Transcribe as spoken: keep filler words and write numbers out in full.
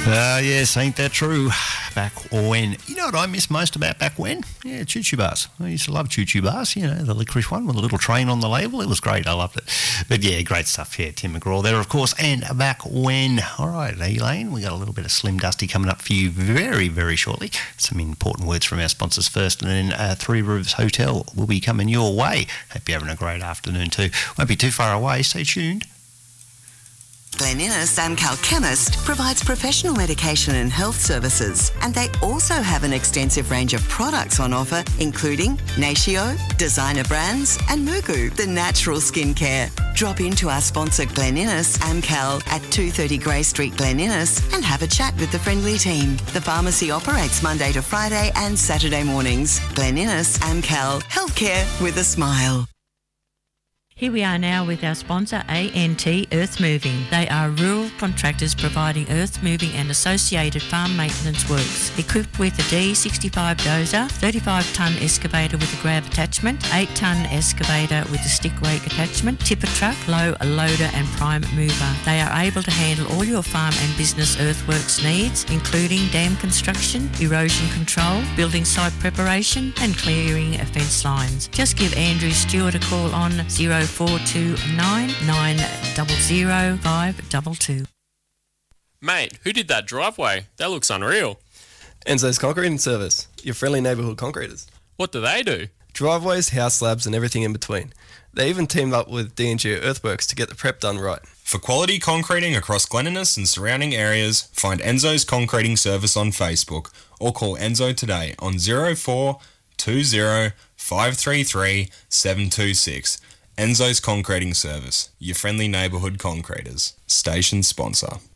Uh, yes, ain't that true? Back when. You know what I miss most about back when? Yeah, Choo Choo Bars. I used to love Choo Choo Bars, you know, the licorice one with a little train on the label. It was great. I loved it. But yeah, great stuff. Yeah, Tim McGraw there, of course. And back when. All right, Elaine, we got a little bit of Slim Dusty coming up for you very, very shortly. Some important words from our sponsors first, and then uh, Three Rivers Hotel will be coming your way. Hope you're having a great afternoon too. Won't be too far away. Stay tuned. Glen Innes Amcal Chemist provides professional medication and health services, and they also have an extensive range of products on offer, including Natio, designer brands, and Mugu, the natural skincare. Drop into our sponsor Glen Innes Amcal at two thirty Grey Street, Glen Innes, and have a chat with the friendly team. The pharmacy operates Monday to Friday and Saturday mornings. Glen Innes Amcal, healthcare with a smile. Here we are now with our sponsor, A N T Earth Moving. They are rural contractors providing earth moving and associated farm maintenance works. Equipped with a D sixty-five dozer, thirty-five tonne excavator with a grab attachment, eight tonne excavator with a stick rake attachment, tipper truck, low loader and prime mover. They are able to handle all your farm and business earthworks needs, including dam construction, erosion control, building site preparation and clearing of fence lines. Just give Andrew Stewart a call on zero four two nine nine zero zero five two two. Mate, who did that driveway? That looks unreal. Enzo's Concreting Service, your friendly neighbourhood concreters. What do they do? Driveways, house slabs and everything in between. They even teamed up with D and G Earthworks to get the prep done right. For quality concreting across Glen Innes and surrounding areas, find Enzo's Concreting Service on Facebook or call Enzo today on zero four two zero five three three seven two six. Enzo's Concreting Service, your friendly neighbourhood concreters. Station sponsor.